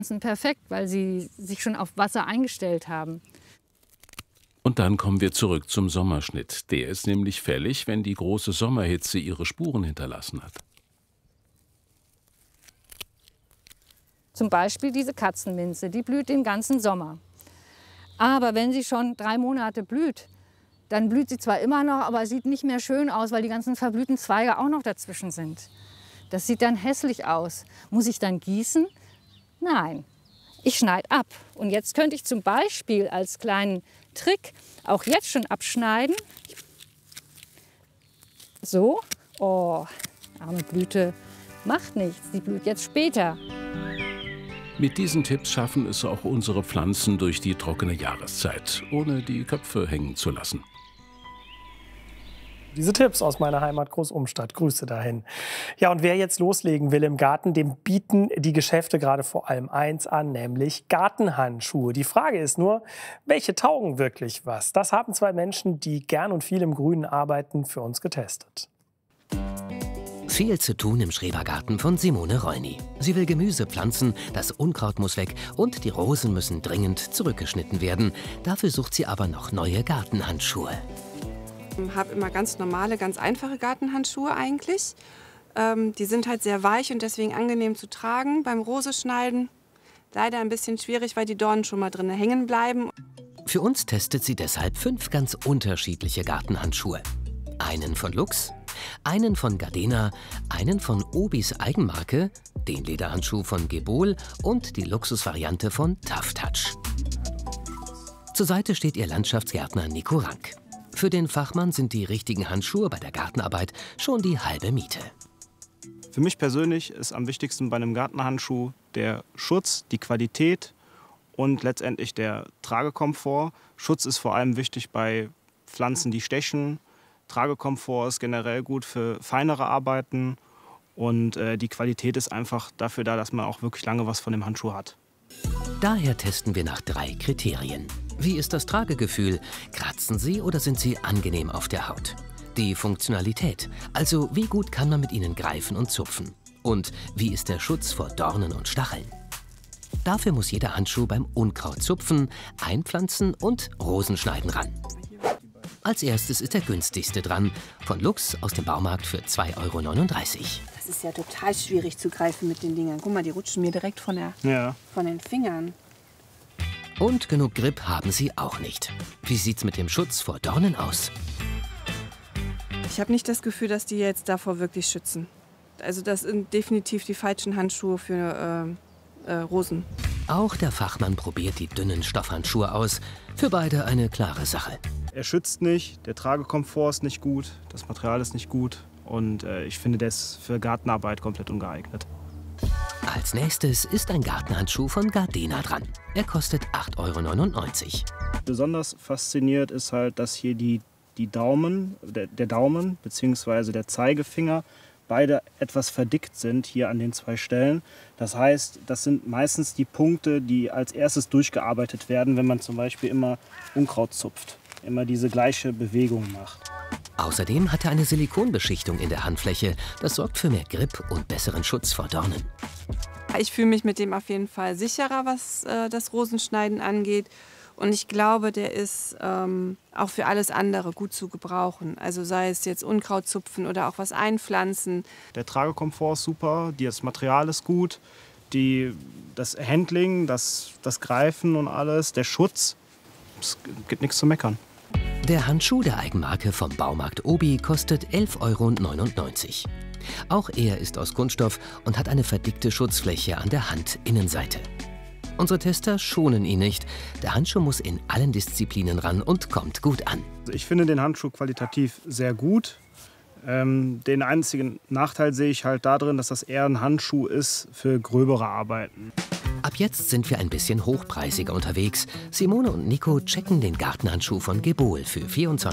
sind perfekt, weil sie sich schon auf Wasser eingestellt haben. Und dann kommen wir zurück zum Sommerschnitt. Der ist nämlich fällig, wenn die große Sommerhitze ihre Spuren hinterlassen hat. Zum Beispiel diese Katzenminze, die blüht den ganzen Sommer. Aber wenn sie schon 3 Monate blüht, dann blüht sie zwar immer noch, aber sieht nicht mehr schön aus, weil die ganzen verblühten Zweige auch noch dazwischen sind. Das sieht dann hässlich aus. Muss ich dann gießen? Nein, ich schneide ab. Und jetzt könnte ich zum Beispiel als kleinen Trick auch jetzt schon abschneiden. So, oh, arme Blüte, macht nichts, die blüht jetzt später. Mit diesen Tipps schaffen es auch unsere Pflanzen durch die trockene Jahreszeit, ohne die Köpfe hängen zu lassen. Diese Tipps aus meiner Heimat Großumstadt. Grüße dahin. Ja, und wer jetzt loslegen will im Garten, dem bieten die Geschäfte gerade vor allem eins an, nämlich Gartenhandschuhe. Die Frage ist nur, welche taugen wirklich was? Das haben 2 Menschen, die gern und viel im Grünen arbeiten, für uns getestet. Viel zu tun im Schrebergarten von Simone Reuni. Sie will Gemüse pflanzen, das Unkraut muss weg und die Rosen müssen dringend zurückgeschnitten werden. Dafür sucht sie aber noch neue Gartenhandschuhe. Ich habe immer ganz normale, ganz einfache Gartenhandschuhe eigentlich. Die sind halt sehr weich und deswegen angenehm zu tragen. Beim Roseschneiden leider ein bisschen schwierig, weil die Dornen schon mal drin hängen bleiben. Für uns testet sie deshalb 5 ganz unterschiedliche Gartenhandschuhe. Einen von Lux, einen von Gardena, einen von Obis Eigenmarke, den Lederhandschuh von Gebol und die Luxusvariante von Tough Touch. Zur Seite steht ihr Landschaftsgärtner Nico Rank. Für den Fachmann sind die richtigen Handschuhe bei der Gartenarbeit schon die halbe Miete. Für mich persönlich ist am wichtigsten bei einem Gartenhandschuh der Schutz, die Qualität und letztendlich der Tragekomfort. Schutz ist vor allem wichtig bei Pflanzen, die stechen. Tragekomfort ist generell gut für feinere Arbeiten und die Qualität ist einfach dafür da, dass man auch wirklich lange was von dem Handschuh hat. Daher testen wir nach 3 Kriterien. Wie ist das Tragegefühl? Kratzen sie oder sind sie angenehm auf der Haut? Die Funktionalität, also wie gut kann man mit ihnen greifen und zupfen? Und wie ist der Schutz vor Dornen und Stacheln? Dafür muss jeder Handschuh beim Unkraut zupfen, einpflanzen und Rosenschneiden ran. Als erstes ist der günstigste dran, von Lux aus dem Baumarkt für 2,39 €. Das ist ja total schwierig zu greifen mit den Dingern. Guck mal, die rutschen mir direkt von den Fingern. Und genug Grip haben sie auch nicht. Wie sieht's mit dem Schutz vor Dornen aus? Ich habe nicht das Gefühl, dass die jetzt davor wirklich schützen. Also das sind definitiv die falschen Handschuhe für Rosen. Auch der Fachmann probiert die dünnen Stoffhandschuhe aus. Für beide eine klare Sache. Er schützt nicht, der Tragekomfort ist nicht gut, das Material ist nicht gut und ich finde, der ist für Gartenarbeit komplett ungeeignet. Als nächstes ist ein Gartenhandschuh von Gardena dran. Er kostet 8,99 €. Besonders fasziniert ist halt, dass hier der Daumen bzw. der Zeigefinger beide etwas verdickt sind hier an den 2 Stellen. Das heißt, das sind meistens die Punkte, die als erstes durchgearbeitet werden, wenn man zum Beispiel immer Unkraut zupft, immer diese gleiche Bewegung macht. Außerdem hat er eine Silikonbeschichtung in der Handfläche. Das sorgt für mehr Grip und besseren Schutz vor Dornen. Ich fühle mich mit dem auf jeden Fall sicherer, was das Rosenschneiden angeht. Und ich glaube, der ist auch für alles andere gut zu gebrauchen. Also sei es jetzt Unkraut zupfen oder auch was einpflanzen. Der Tragekomfort ist super, das Material ist gut, das Handling, das Greifen und alles, der Schutz, es gibt nichts zu meckern. Der Handschuh der Eigenmarke vom Baumarkt Obi kostet 11,99 €. Auch er ist aus Kunststoff und hat eine verdickte Schutzfläche an der Handinnenseite. Unsere Tester schonen ihn nicht. Der Handschuh muss in allen Disziplinen ran und kommt gut an. Ich finde den Handschuh qualitativ sehr gut. Den einzigen Nachteil sehe ich halt darin, dass das eher ein Handschuh ist für gröbere Arbeiten. Ab jetzt sind wir ein bisschen hochpreisiger unterwegs. Simone und Nico checken den Gartenhandschuh von Gebol für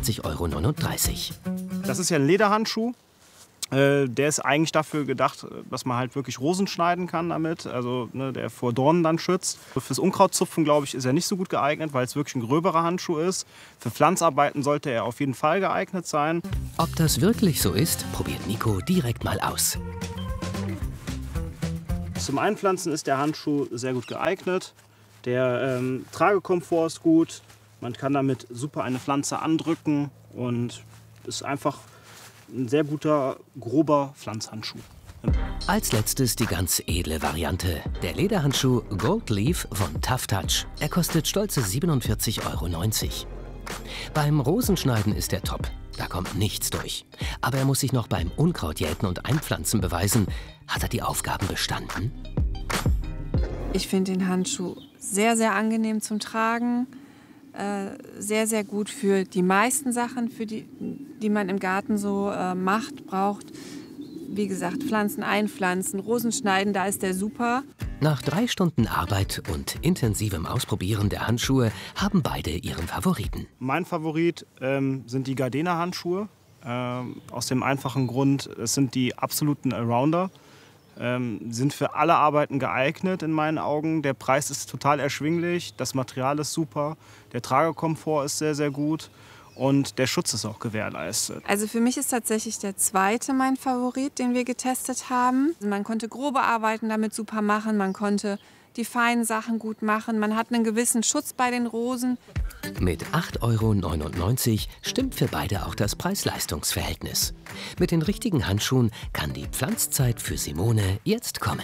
24,39 €. Das ist ja ein Lederhandschuh. Der ist eigentlich dafür gedacht, dass man halt wirklich Rosen schneiden kann damit, also der vor Dornen dann schützt. Fürs Unkrautzupfen, glaube ich, ist er nicht so gut geeignet, weil es wirklich ein gröberer Handschuh ist. Für Pflanzarbeiten sollte er auf jeden Fall geeignet sein. Ob das wirklich so ist, probiert Nico direkt mal aus. Zum Einpflanzen ist der Handschuh sehr gut geeignet. Der Tragekomfort ist gut. Man kann damit super eine Pflanze andrücken und ist einfach ein sehr guter, grober Pflanzhandschuh. Als letztes die ganz edle Variante. Der Lederhandschuh Gold Leaf von Tough Touch. Er kostet stolze 47,90 €. Beim Rosenschneiden ist er top. Da kommt nichts durch. Aber er muss sich noch beim Unkrautjäten und Einpflanzen beweisen. Hat er die Aufgaben bestanden? Ich finde den Handschuh sehr, sehr angenehm zum Tragen. Sehr, sehr gut für die meisten Sachen, die man im Garten so braucht. Wie gesagt, Pflanzen einpflanzen, Rosen schneiden, da ist der super. Nach 3 Stunden Arbeit und intensivem Ausprobieren der Handschuhe haben beide ihren Favoriten. Mein Favorit sind die Gardena-Handschuhe. Aus dem einfachen Grund, es sind die absoluten Allrounder. Sind für alle Arbeiten geeignet in meinen Augen. Der Preis ist total erschwinglich, das Material ist super, der Tragekomfort ist sehr, sehr gut und der Schutz ist auch gewährleistet. Also für mich ist tatsächlich der zweite mein Favorit, den wir getestet haben. Man konnte grobe Arbeiten damit super machen, man konnte die feinen Sachen gut machen, man hat einen gewissen Schutz bei den Rosen. Mit 8,99 € stimmt für beide auch das Preis-Leistungs-Verhältnis. Mit den richtigen Handschuhen kann die Pflanzzeit für Simone jetzt kommen.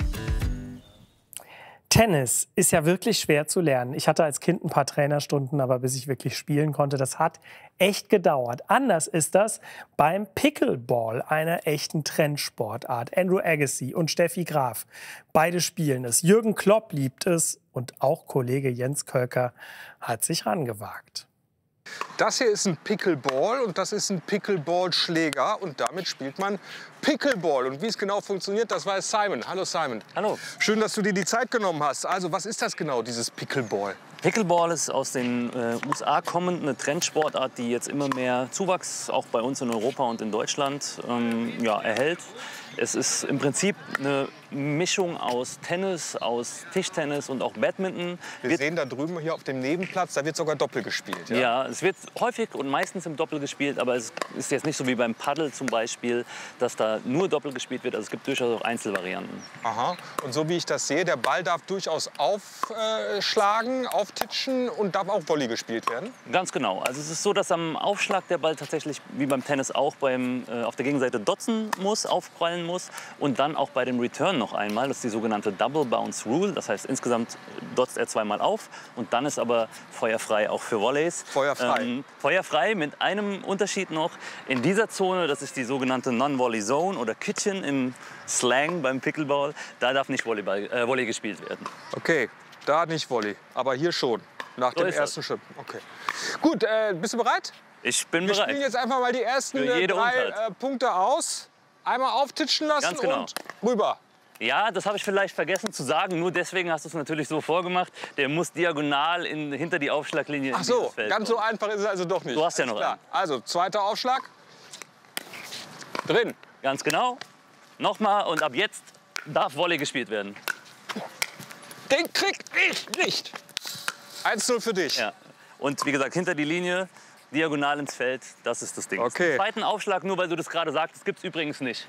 Tennis ist ja wirklich schwer zu lernen. Ich hatte als Kind ein paar Trainerstunden, aber bis ich wirklich spielen konnte, das hat echt gedauert. Anders ist das beim Pickleball, einer echten Trendsportart. Andrew Agassi und Steffi Graf, beide spielen es. Jürgen Klopp liebt es und auch Kollege Jens Kölker hat sich rangewagt. Das hier ist ein Pickleball und das ist ein Pickleball-Schläger und damit spielt man Pickleball. Und wie es genau funktioniert, das weiß Simon. Hallo Simon. Hallo. Schön, dass du dir die Zeit genommen hast. Also was ist das genau, dieses Pickleball? Pickleball ist aus den USA kommend eine Trendsportart, die jetzt immer mehr Zuwachs auch bei uns in Europa und in Deutschland erhält. Es ist im Prinzip eine Mischung aus Tennis, aus Tischtennis und auch Badminton. Wir sehen da drüben hier auf dem Nebenplatz, da wird sogar Doppel gespielt. Ja, es wird häufig und meistens im Doppel gespielt, aber es ist jetzt nicht so wie beim Paddel zum Beispiel, dass da nur Doppel gespielt wird. Also es gibt durchaus auch Einzelvarianten. Aha. Und so wie ich das sehe, der Ball darf durchaus aufschlagen, auftitschen und darf auch Volley gespielt werden? Ganz genau. Also es ist so, dass am Aufschlag der Ball tatsächlich wie beim Tennis auch auf der Gegenseite dotzen muss, aufprallen muss und dann auch bei dem Return noch einmal. Das ist die sogenannte Double Bounce Rule. Das heißt, insgesamt dotzt er zweimal auf und dann ist aber feuerfrei auch für Volleys. Feuerfrei? Feuerfrei mit einem Unterschied noch. In dieser Zone, das ist die sogenannte Non-Volley Zone oder Kitchen im Slang beim Pickleball, da darf nicht Volley gespielt werden. Okay, da nicht Volley, aber hier schon, nach dem ersten Schritt. Okay. Gut, bist du bereit? Ich bin Wir bereit. spielen jetzt einfach mal die ersten 3 Punkte aus. Einmal auftitschen lassen Ganz genau. und rüber. Ja, das habe ich vielleicht vergessen zu sagen. Nur deswegen hast du es natürlich so vorgemacht. Der muss diagonal hinter die Aufschlaglinie. Ach so, ganz so einfach ist es also doch nicht. Du hast ja noch einen. Also, zweiter Aufschlag. Drin. Ganz genau. Nochmal und ab jetzt darf Volley gespielt werden. Den krieg ich nicht. 1:0 für dich. Ja. Und wie gesagt, hinter die Linie, diagonal ins Feld, das ist das Ding. Okay. Den zweiten Aufschlag, nur weil du das gerade sagtest, gibt es übrigens nicht.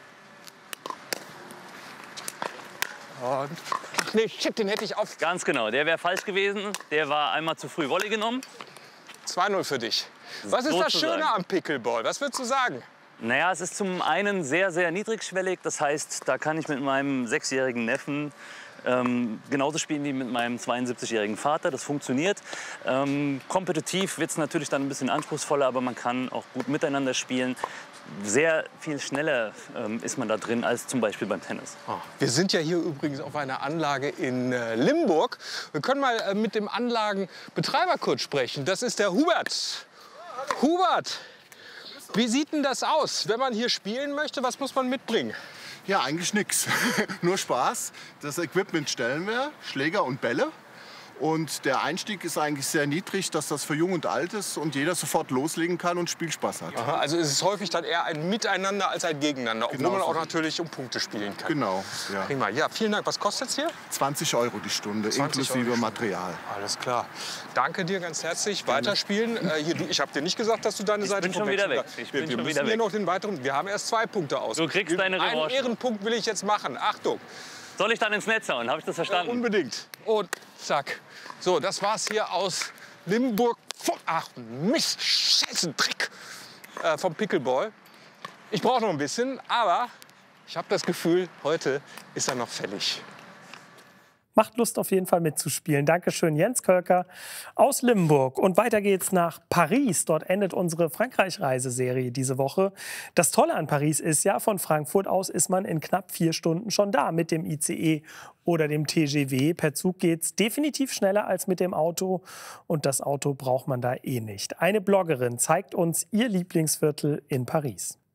Und, ach nee, shit, den hätte ich auf. Ganz genau, der wäre falsch gewesen. Der war einmal zu früh Volley genommen. 2:0 für dich. Was ist das Schöne am Pickleball? Was würdest du sagen? Naja, es ist zum einen sehr, sehr niedrigschwellig. Das heißt, da kann ich mit meinem 6-jährigen Neffen genauso spielen wie mit meinem 72-jährigen Vater. Das funktioniert. Kompetitiv wird es natürlich dann ein bisschen anspruchsvoller, aber man kann auch gut miteinander spielen. Sehr viel schneller ist man da drin als zum Beispiel beim Tennis. Wir sind ja hier übrigens auf einer Anlage in Limburg. Wir können mal mit dem Anlagenbetreiber kurz sprechen. Das ist der Hubert. Hubert, wie sieht denn das aus, wenn man hier spielen möchte? Was muss man mitbringen? Ja, eigentlich nichts. Nur Spaß. Das Equipment stellen wir, Schläger und Bälle. Und der Einstieg ist eigentlich sehr niedrig, dass das für Jung und Alt ist und jeder sofort loslegen kann und Spielspaß hat. Aha, also ist es häufig dann eher ein Miteinander als ein Gegeneinander, obwohl man auch natürlich um Punkte spielen kann. Genau, ja. Prima. Ja, vielen Dank. Was kostet es hier? 20 € die Stunde, 20 inklusive € die Material. Alles klar. Danke dir ganz herzlich. Weiterspielen. Ich habe dir nicht gesagt, dass du deine Seite bin schon wieder weg. Wir müssen hier noch den weiteren. Wir haben erst 2 Punkte aus. Du kriegst deine Revanche. Einen Ehrenpunkt will ich jetzt machen. Achtung. Soll ich dann ins Netz hauen? Habe ich das verstanden? Unbedingt. Und zack. So, das war's hier aus Limburg. Ach Mist, scheiße Dreck. Vom Pickleball. Ich brauche noch ein bisschen, aber ich habe das Gefühl, heute ist er noch fällig. Macht Lust auf jeden Fall mitzuspielen. Dankeschön, Jens Kölker aus Limburg. Und weiter geht's nach Paris. Dort endet unsere Frankreich-Reiseserie diese Woche. Das Tolle an Paris ist ja, von Frankfurt aus ist man in knapp 4 Stunden schon da mit dem ICE oder dem TGV. Per Zug geht's definitiv schneller als mit dem Auto. Und das Auto braucht man da eh nicht. Eine Bloggerin zeigt uns ihr Lieblingsviertel in Paris.